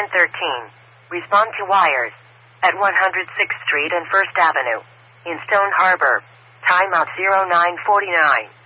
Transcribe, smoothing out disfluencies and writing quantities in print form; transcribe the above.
Respond to wires. At 106th Street and 1st Avenue. In Stone Harbor. Timeout 0949.